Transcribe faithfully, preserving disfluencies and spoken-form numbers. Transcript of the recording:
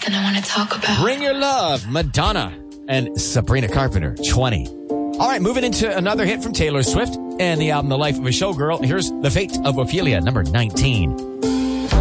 something I want to talk about. Bring Your Love, Madonna, and Sabrina Carpenter, twenty. All right, moving into another hit from Taylor Swift and the album The Life of a Showgirl. Here's The Fate of Ophelia, number nineteen.